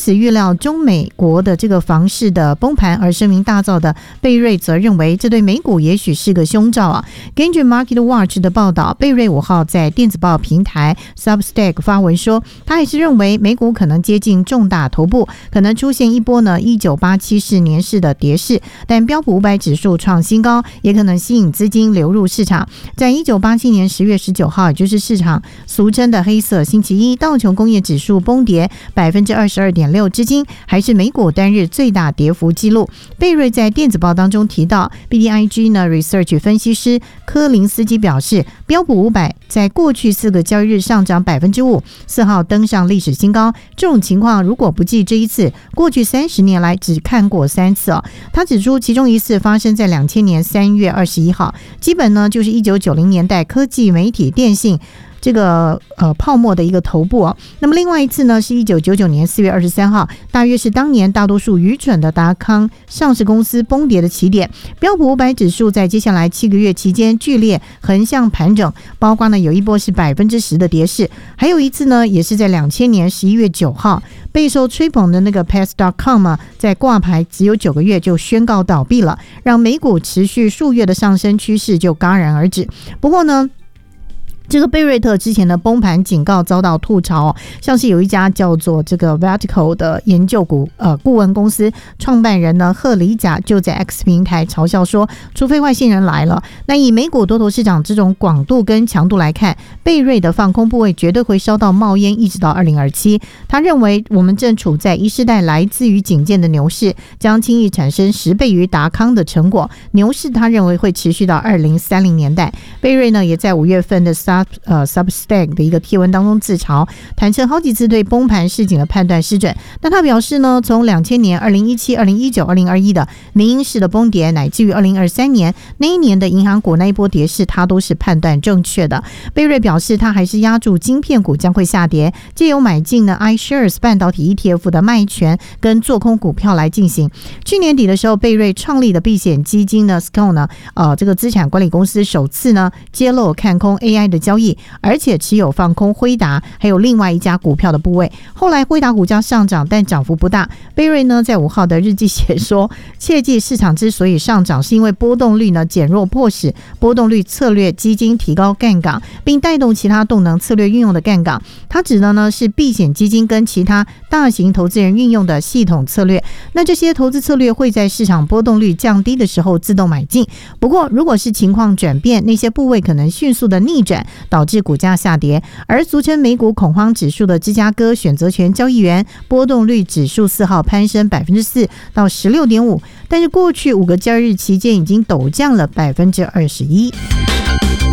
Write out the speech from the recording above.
此预料中美国的这个房市的崩盘而声名大噪的贝瑞则认为，这对美股也许是个凶兆啊。根据 Market Watch 的报道，贝瑞5号在电子报平台 Substack 发文说，他还是认为美股可能接近重大头部，可能出现一波呢1987年式的跌势，但标普500指数创新高，也可能吸引资金流入市场。在1987年10月19号，也就是市场俗称的黑色星期一，道琼工业指数崩跌 22.6%， 至今还是美股单日最大跌幅记录。贝瑞在电子报当中提到 BTIG 呢 Research 分析师科林斯基表示，标普500在过去4个交易日上涨 5%， 4号登上历史新高。这种情况如果不计这一次，过去30年来只看过3次哦。他指出，其中一次发生在2000年3月21号，基本呢就是1990年代科技、媒体、电信这个泡沫的一个头部哦。那么另外一次呢是1999年4月23号，大约是当年大多数愚蠢的达康上市公司崩跌的起点。标普500指数在接下来7个月期间剧烈横向盘整，包括呢有一波是 10% 的跌势，还有一次呢也是在2000年11月9号，备受吹捧的那个 Pass.com 啊，在挂牌只有9个月就宣告倒闭了，让美股持续数月的上升趋势就戛然而止。不过呢，这个贝瑞特之前的崩盘警告遭到吐槽，像是有一家叫做这个 Vertical 的研究顾问公司创办人呢赫里贾就在 X 平台嘲笑说，除非外星人来了，那以美股多头市场这种广度跟强度来看，贝瑞的放空部位绝对会烧到冒烟，一直到2027。他认为我们正处在一世代来自于警戒的牛市，将轻易产生10倍于达康的成果。牛市他认为会持续到2030年代。贝瑞呢也在5月份的Substack 的一个贴文当中自嘲，坦诚好几次对崩盘市井的判断失准。但他表示呢，从2000年、2017、2019、2021的民营式的崩跌，乃至于2023年那一年的银行股那一波跌势，他都是判断正确的。贝瑞表示，他还是押注晶片股将会下跌，借由买进呢 iShares 半导体 ETF 的卖权跟做空股票来进行。去年底的时候，贝瑞创立的避险基金呢 Scone 呢这个资产管理公司首次呢揭露看空 AI 的交易，而且持有放空辉达还有另外一家股票的部位。后来辉达股价上涨，但涨幅不大。贝瑞呢在5号的日记写说，切记市场之所以上涨，是因为波动率呢减弱，迫使波动率策略基金提高杠杆，并带动其他动能策略运用的杠杆。它指的呢是避险基金跟其他大型投资人运用的系统策略。那这些投资策略会在市场波动率降低的时候自动买进，不过如果是情况转变，那些部位可能迅速的逆转，导致股价下跌。而俗称美股恐慌指数的芝加哥选择权交易员波动率指数4号攀升 4% 到 16.5%， 但是过去5个交易日期间已经陡降了 21%。